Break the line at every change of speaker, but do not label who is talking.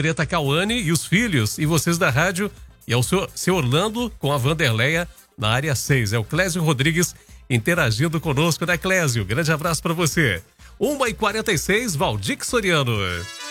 Preta Cauane e os filhos, e vocês da rádio, e ao seu Orlando com a Vanderleia na área 6. É o Clésio Rodrigues interagindo conosco, né, Clésio? Grande abraço para você. 1h46, Valdir Soriano.